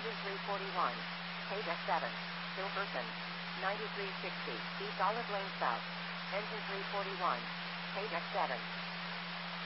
Engine 341. Paydeck 7. Silverton. 9360. East Olive Lane South. Engine 341. Paydeck 7.